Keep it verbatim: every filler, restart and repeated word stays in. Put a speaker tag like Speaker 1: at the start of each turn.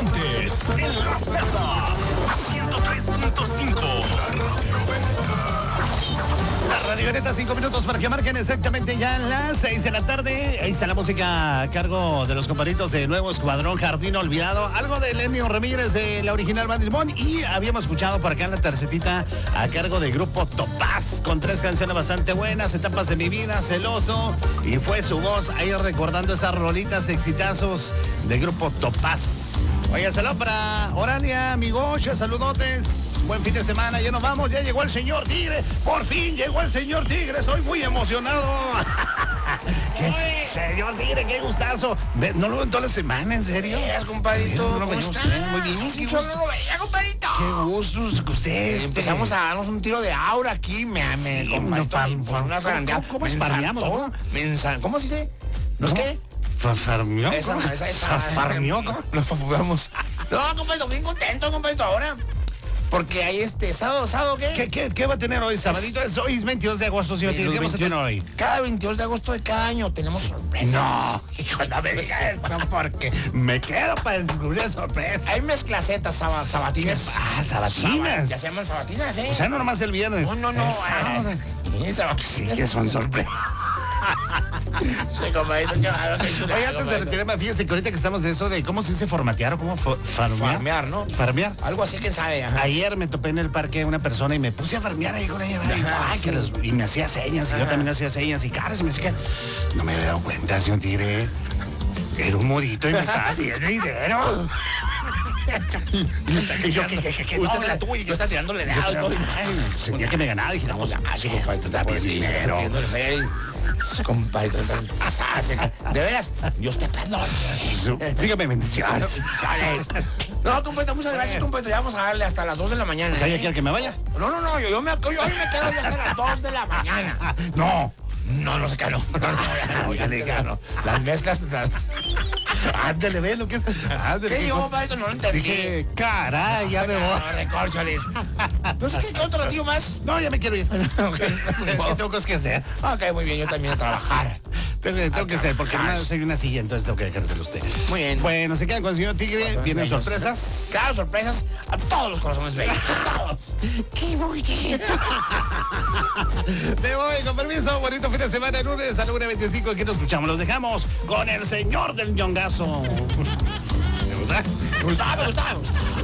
Speaker 1: instantes en la Z ciento tres punto cinco.
Speaker 2: La radioneta, cinco minutos para que marquen exactamente ya las seis de la tarde. Ahí está la música a cargo de los compadritos de Nuevo Escuadrón Jardín Olvidado. Algo de Lenio Ramírez de la original Band Limón. Y habíamos escuchado por acá en la tercetita a cargo de Grupo Topaz, con tres canciones bastante buenas: Etapas de mi vida, Celoso. Y fue su voz ahí recordando esas rolitas exitazos de Grupo Topaz. Oye, saludos para Orania, mi Gocha, saludotes. Buen fin de semana, ya nos vamos, ya llegó el señor Tigre. Por fin llegó el señor Tigre, estoy muy emocionado. ¿Qué? Señor Tigre, qué gustazo. Ve, no lo veo en toda la semana, ¿en serio?
Speaker 3: Veas, compadrito,
Speaker 2: No lo
Speaker 3: ¿cómo
Speaker 2: veíamos,
Speaker 3: está?
Speaker 2: ¿eh? Muy bien.
Speaker 3: Sí, yo no lo veía, compadrito.
Speaker 2: Qué gustos que usted.
Speaker 3: Eh,
Speaker 2: este,
Speaker 3: Empezamos a darnos un tiro de aura aquí, me, me,
Speaker 2: Sí,
Speaker 3: compadito,
Speaker 2: no,
Speaker 3: me-
Speaker 2: fam-
Speaker 3: por una
Speaker 2: ¿cómo-
Speaker 3: zarandeada.
Speaker 2: cómo- cómo
Speaker 3: Me
Speaker 2: esparmeamos,
Speaker 3: ensartó,
Speaker 2: no?
Speaker 3: me ensa- ¿Cómo se dice? ¿Los
Speaker 2: ¿No?
Speaker 3: qué?
Speaker 2: fa- ¿Farmió?
Speaker 3: Esa,
Speaker 2: ¿Cómo?
Speaker 3: esa, esa.
Speaker 2: Fa- ¿Farmió? ¿Cómo?
Speaker 3: Nos fafugamos. No, compadito, bien contento, compadito, ahora. Porque hay este, sábado, sábado, ¿qué?
Speaker 2: ¿Qué, qué, ¿Qué va a tener hoy, sabadito? Es, hoy es veintidós de agosto, señor Tigre. ¿Qué vamos a tener hoy?
Speaker 3: Cada veintidós de agosto de cada año tenemos sorpresas.
Speaker 2: No, hijo, no me digas eso porque me quedo para descubrir sorpresa.
Speaker 3: Hay mezclacetas, saba- sabatinas.
Speaker 2: Ah, sabatinas.
Speaker 3: Ya se llaman sabatinas, ¿eh?
Speaker 2: O sea, no nomás el viernes.
Speaker 3: No, no, no.
Speaker 2: El sábado.
Speaker 3: ah, sí, sabatinas.
Speaker 2: Sí, que son sorpresas.
Speaker 3: Sí, compadito, qué bárbaro, qué chulada,
Speaker 2: Oye, antes de
Speaker 3: compadito.
Speaker 2: retirarme, fíjese que ahorita que estamos de eso de cómo se dice formatear o cómo fo- farmear.
Speaker 3: Farmear, ¿no?
Speaker 2: Farmear.
Speaker 3: Algo así, quién sabe. Ajá.
Speaker 2: Ayer me topé en el parque una persona y me puse a farmear ahí con ella. Y,
Speaker 3: Ajá,
Speaker 2: ay, que
Speaker 3: sí.
Speaker 2: les- y me hacía señas, y yo
Speaker 3: Ajá.
Speaker 2: también hacía señas. Y caras, y me decía que no me había dado cuenta, señor Tigre. Era un modito y me estaba tirando dinero. Y yo, ¿qué, qué, qué, qué?
Speaker 3: Usted
Speaker 2: No,
Speaker 3: la tuya y yo está tirándole de
Speaker 2: yo
Speaker 3: algo.
Speaker 2: tiraba- ay, sentía que me ganaba. Dije, no, pues, ah, sí, compadre, está bien dinero.
Speaker 3: Compadito, de veras, Dios te perdone.
Speaker 2: Dígame bendiciones.
Speaker 3: Sales. No, compadito, muchas gracias, compadito. Ya vamos a darle hasta las dos de la mañana.
Speaker 2: O sea, ¿ya
Speaker 3: ¿eh?
Speaker 2: quiere que me vaya?
Speaker 3: No, no, no, yo, yo me, yo, yo me quedo ya hasta las dos de la mañana.
Speaker 2: Ah, no.
Speaker 3: No, no sé qué, no. No, no, ya, no, ya le dije, no. Las mezclas. las-
Speaker 2: Ándale, ve lo que es. Ándale,
Speaker 3: ¿Qué digo,
Speaker 2: cosa.
Speaker 3: compadito? No lo entendí.
Speaker 2: Dije, caray, ya me voy.
Speaker 3: No, recórcholes. No sé qué, qué otro tío más.
Speaker 2: No, ya me quiero ir.
Speaker 3: Ok.
Speaker 2: Es que tengo cosas que hacer.
Speaker 3: Ok, muy bien, yo también a trabajar.
Speaker 2: Tengo, tengo que hacer, porque
Speaker 3: trabajar.
Speaker 2: no soy una silla, entonces tengo que dejárselo a usted.
Speaker 3: Muy bien.
Speaker 2: Bueno, se quedan con el señor Tigre. Vienen
Speaker 3: bellos.
Speaker 2: sorpresas.
Speaker 3: Claro, sorpresas a todos los corazones bellos. A todos.
Speaker 2: ¡Qué bonito! Me voy, con permiso. Bonito fin de semana, lunes a la una veinticinco. Aquí nos escuchamos. Los dejamos con el señor del ñongazo. ¿Me gusta?
Speaker 3: Me gustaba, me gustaba, me gustaba.